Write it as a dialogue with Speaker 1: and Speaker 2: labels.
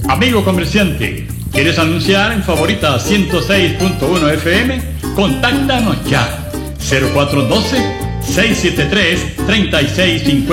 Speaker 1: Amigo comerciante, ¿quieres anunciar en Favorita 106.1 FM? Contáctanos ya. 0412-673-3650.